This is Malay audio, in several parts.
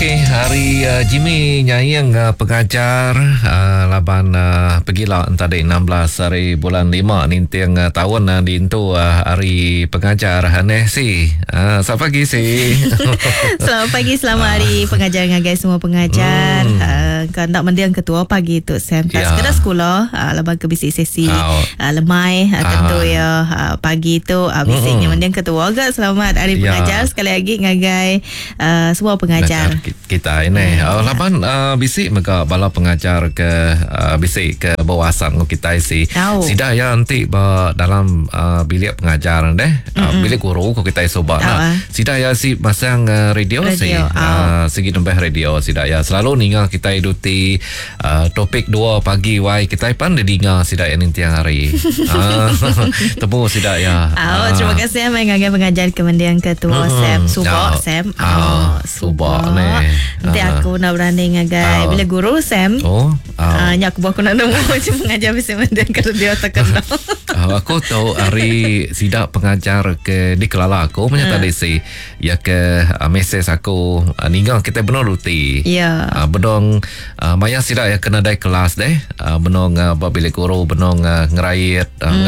Okay, hari Jimmy nyayang pengajar laban pergilah tadi 16 hari bulan 5 nintiang tahun di itu hari pengajar aneh si. Selamat pagi si. Selamat pagi, selamat hari pengajar ngagai semua pengajar. Kan nak mendiang ketua pagi tu Sam. Tak sekadar sekolah laban ke bisik sesi lemai tentu ya pagi tu bisiknya mendiang ketua agak selamat hari pengajar sekali lagi ngagai semua pengajar. Kita ini laban bisik maka bala pengajar ke bisik ke bawasan kita si sida ya nanti dalam bilik pengajar deh bilik guru ko kita sobat sida ya si masang radio si segi nembah radio sida ya selalu ningal kita iduti topik 2 pagi wai kita pan dengar sida ya nanti hari temu sida ya terima kasih mengagai pengajar kemendiang ketua Sam Subak Sam Subak ni nanti aku nak berani ngagai bila guru Sam nyak aku nak nemu macam mengajar bisa mendiang kerja dia terkenal aku tahu hari sidak pengajar ke di Kelala aku menyata desi ya ke mesej aku ninggal kita benar ruti benong maya sidak ya kena dai kelas deh benong bila guru benong ngerayat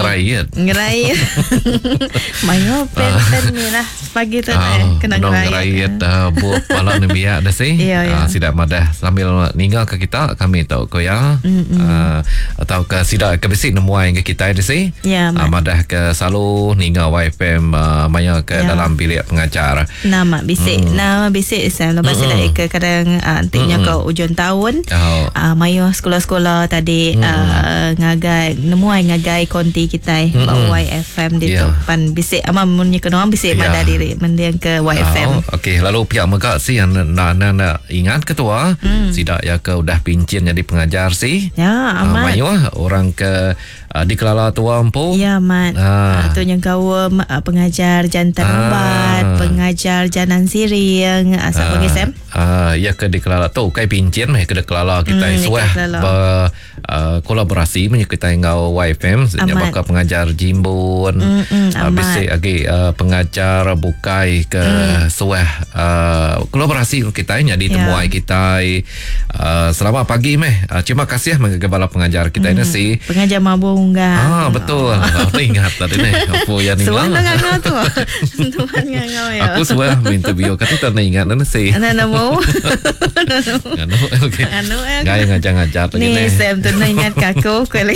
maya pen ni lah pagi tu kena ngerayat buat pala ni biak dah si sidak madah sambil ninggal ke kita kami tahu ko ya atau ke sidak ke bisik nemuai ke kita dah si madah ke selalu ninggal YFM maya ke dalam bilik pengajar nama bisik saya lepas dah ke kadang antiknya ke ujung tahun maya sekolah-sekolah tadi ngagai nemuai ngagai konti kita YFM di tu pan bisik ama munnya kena bisik madah diri mendiang ke YFM okey lalu pihak megak si nak ingat ketua sidak ya ke udah pincin jadi pengajar si amat maya orang ke di Kelala tua empu mat tu yang kau pengajar jantan ubat pengajar janan siring asal bagi Sam ya ke di Kelala tu kai pincin ke di Kelala kita suah kolaborasi menyertai ngau YFM bakal pengajar jimbun bisik lagi pengajar bukai ke suah kolaborasi kita jadi temuai kita selamat pagi terima kasih menggabala pengajar kita ini si pengajar mabung betul. Aku ingat tadi ni. Apa yang ingat? Suan dengan kau tu. Tuan dengan kau ya. Aku suah interview kata tak ingat mana sih. Ana mau. Anu okey. Gaya ngajar-ngajar lagi ni. Ni Sam tu ingat aku kali.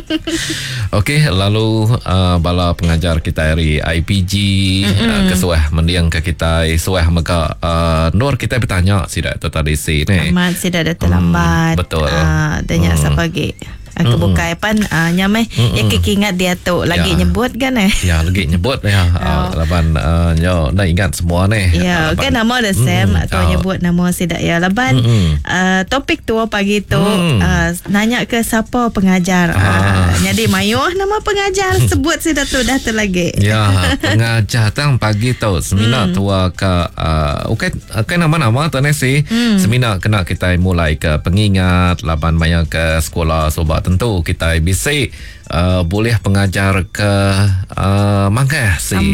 Okey, lalu bala pengajar kita dari IPG ke suah mendiang ke kita suah maka Nur kita bertanya sidak tu tadi si ni. Amat sidak dah terlambat. Betul. Tanya siapa lagi? Aku bukai pan nyamai ya kekingat dia tu lagi nyebut kan ya lagi nyebut ya laban yo dah ingat semua ni kan nama ada Sam atau nyebut nama sidak ya laban topik tu pagi tu nanya ke siapa pengajar jadi mayuh nama pengajar sebut sidak tu dah tu lagi pengajar tang pagi tu seminar tua ke okey nama-nama tu ni si seminar kena kita mulai ke pengingat laban maya ke sekolah sobat tentu kita bisik boleh pengajar ke mangkah si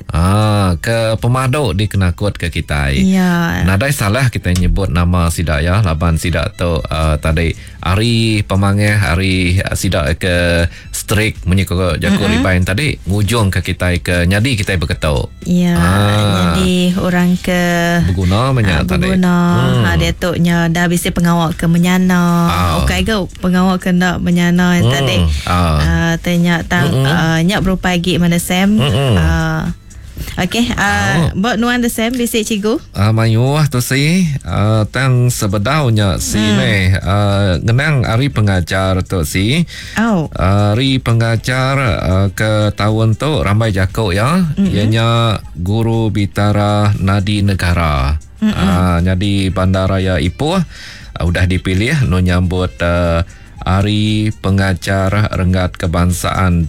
ke pemadu di kenakut ke kita nadai salah kita nyebut nama sidak ya laban sidak tu tadi hari pemangeh hari sidak ke strik menyekut jago ribain tadi ngujung ke kita ke nyadi kita berketuk jadi orang ke berguna menyak tadi dia tu nya dah bisik pengawal ke menyana okey ke pengawal ke nak menyana tadi tanya tang nyak berupa lagi mana Sam okey buat nuan the Sam bisik cikgu mayuah tu si tang sebedaunya si ni ngenang hari pengajar tu si hari pengajar ke tahun tu ramai jakok ya ianya guru bitara nadi negara jadi Bandaraya Ipoh udah dipilih no nyambut Hari Pengajar Renggat Kebangsaan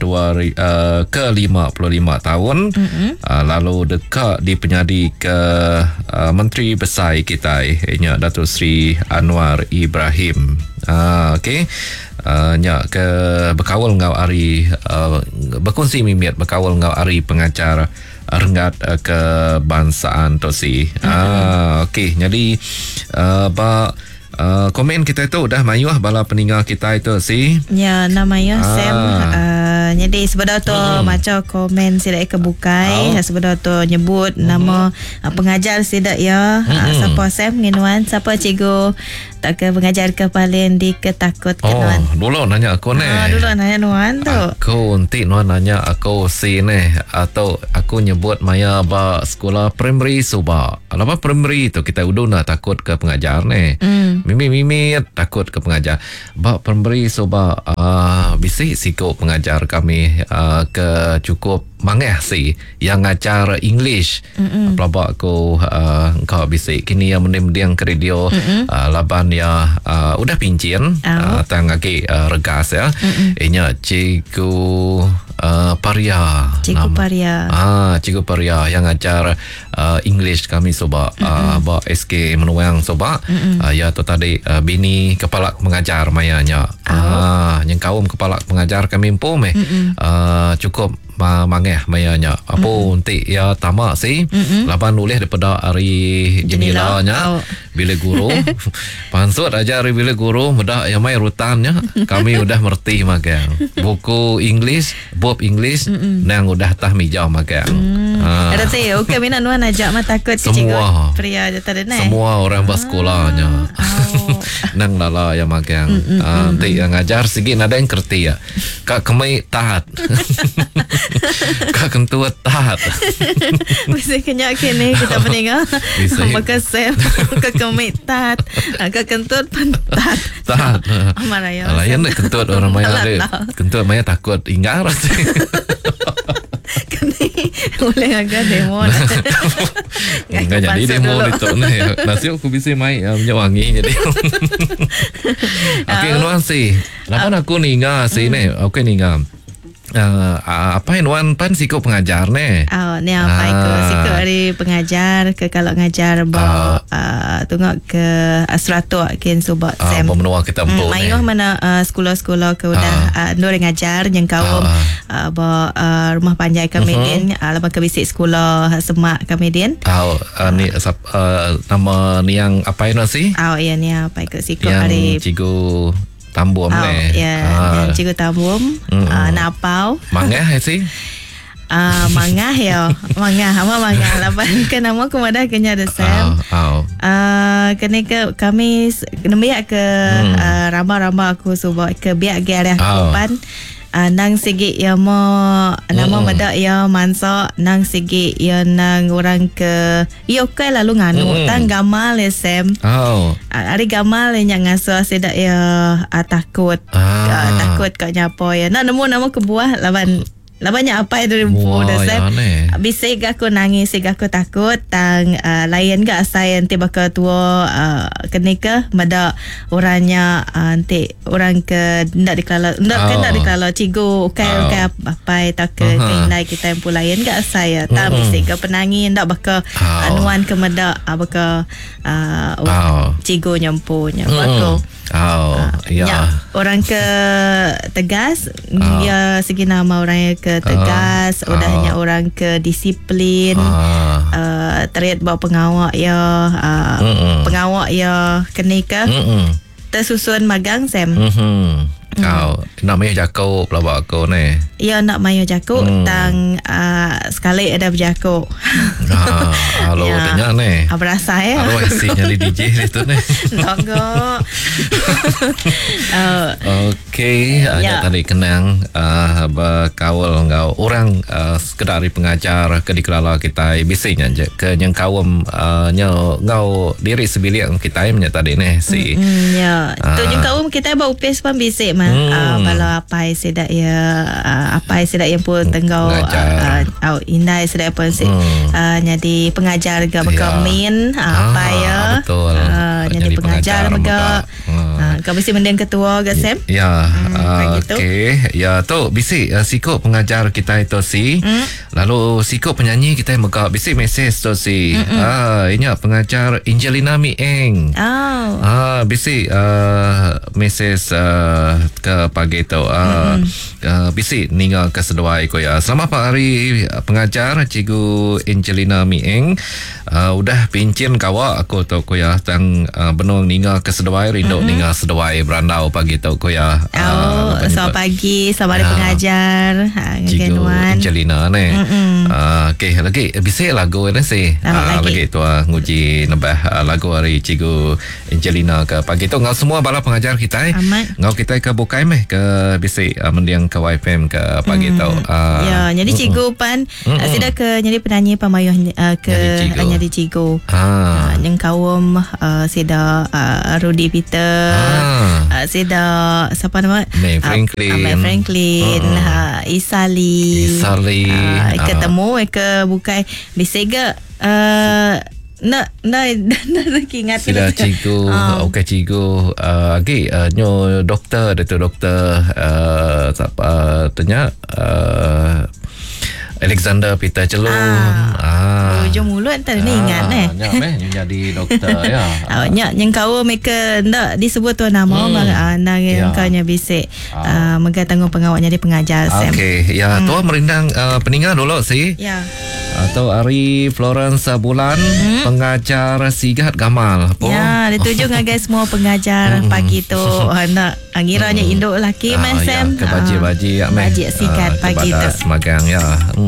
ke-55 tahun lalu dekat di penyadi ke Menteri Besar kita ianya Datuk Seri Anwar Ibrahim okey nya ke berkawal ngau hari berkongsi mimit berkawal ngau hari pengajar rengat kebangsaan tu si. Okey, jadi komen kita itu udah mayuh bala peninggal kita itu si. Ya, namanya Sam. Jadi sebenarnya tu macam komen sidak kebukai, sebenarnya tu nyebut nama pengajar sidak ya. Siapa Sam nginuan, siapa cikgu tak ke pengajar ke paling diketakut kenuan. Dulu nanya aku ni. Dulu nanya nuan tu. Aku nanti nuan nanya aku si ni, atau aku nyebut maya ba sekolah primary suba. Apa primary tu kita udah takut ke pengajar ni. Mimi takut ke pengajar. Ba primary suba bisik siko pengajar kami ke cukup mangeh si yang ngajar English. Pelabak aku kau bisik kini yang mendiang ke radio laban ya udah pincin tang lagi regas ya. Inya cikgu Paria. Cikgu Paria. Cikgu Paria yang ngajar English kami soba ba SK Menuang soba. Ya tu tadi bini kepala pengajar mayanya. Yang kaum kepala pengajar kami pun cukup mangeh mayanya. Apa unti ya tamak si. Lapan nulis daripada hari jenilanya bila guru. Pansut aja hari bila guru mudah ya mai rutannya. Kami udah merti magang. Buku English, Bob English nang udah tah mijau magang. Ada tu okey mina nuan ajak mah takut ke semua pria je tadi ni. Semua orang bersekolahnya. Nang lala ya magang. Nanti yang ngajar sikit ada yang kerti ya. Kak kemai tahat. Kak kentut tahat. Mesti kenyak kini kita meninggal. Maka Sam kak kemai tahat. Kak kentut pantat. Tahat. Mana ya? Lain nak kentut orang maya ada. Kentut maya takut ingar rasa. Kini boleh agak demo. Enggak jadi demo itu nih. Nasi aku bisa mai punya wangi jadi. Okey, nuan si. Lapan aku ninga si ni. Okey ninga. Apa yang nuan pan siko pengajar ni? Ni apa itu siko hari pengajar ke kalau ngajar bawa tunggu ke asrato kin sobat Sam. Pemenua kita empuk ni. Mayuh mana sekolah-sekolah ke udah nur ngajar yang kaum bawa rumah panjai kami din lepas ke bisik sekolah semak kami din. Ni nama ni yang apa yang nasi? Ya ni apa itu siko yang hari cikgu Tambum ni. Ya, cikgu Tambum napau. Mangah sih. Mangah ya. Mangah lapan ke nama kumadah kenya ada Sam. Kena ke kami nembiak ke ramba-ramba aku subuh ke biak gearah kupan. Nang segi ya mo nama madak ya mansa nang segi ya nang orang ke yo ke lalu nganu tang gamal ya Sam. Ari gamal yang ngasuh sedak ya takut kak nyapo ya nak nemu nama kebuah labannya apa itu dah Sam. Bisik aku nangis, aku takut tang lain gak saya nanti bakal tua kena ke mada orangnya nanti orang ke ndak dikala cikgu okay apa tak ke nilai kita yang pula lain gak saya tak bisik ke penangi ndak bakal anuan ke mada bakal cikgu nyampunya bakal orang ke tegas ya segi nama orang ke tegas udahnya orang ke disiplin terlihat bawa pengawak ya kenika tersusun magang Sam. Nak mayu jakau pelabak aku ni. Ya nak mayu jakau tang sekali ada berjakau. Halo tanya ni. Berasa ya. Halo isi nyali DJ itu ni. Nonggo. Okey, tadi kenang berkawal ngau orang sekedar pengajar ke di kelala kita bisanya je ke yang kaum ngau diri sebilik kita nya tadi ni si. Ya, tu yang kaum kita bau pes pun bisik man. Kalau apa sedak ya apa sedak yang pun tenggau indai sedak pun jadi pengajar ga berkemin apa ya betul jadi pengajar mega kau bisi mendeng ketua ga Sam ya okey ya tu bisi siko pengajar kita itu si Lalu sikap penyanyi kita megak bisik mesej tu si. Ini pengajar Angelina Mieng. Bisik mesej ke pagi tu. Bisik ninga ke seduai ko ya. Selamat hari pengajar Cikgu Angelina Mieng. Udah pincin kawa aku tu ko ya tang benung ninga ke seduai rindu ninga seduai berandau pagi tu ko ya. Selamat pagi, selamat hari pengajar. Cikgu Angelina ni. Okay, lagi bisik lagu ni si. Lagi tu nguji nambah lagu hari Cikgu Angelina ke pagi tu. Ngau semua bala pengajar kita. Ngau kita ke bukai meh ke bisik mendiang ke YFM ke pagi tu. Ya, jadi cikgu pan sida ke jadi penyanyi pamayuh ke jadi cikgu. Yang kaum sida Rudy Peter. Sida siapa nama? May Franklin. Isali. Ketemu ke bukai bisega nak ingat sila cikgu okey cikgu lagi nyo doktor tanya Alexander Peter Celung. Hujung mulut tak ni ingat nyak jadi doktor ya. Nyak yang kau mereka ndak disebut tu nama nang yang kau nya bisik mega tanggung pengawal jadi pengajar Sam. Okey, ya tu merindang peninggal dulu sih. Ya. Atau Ari Florence Bulan pengajar Sigat Gamal. Ya, dituju ngagai semua pengajar pagi tu nak angiranya induk laki Sam. Ke baji-baji Baji Sigat pagi tu. Magang ya.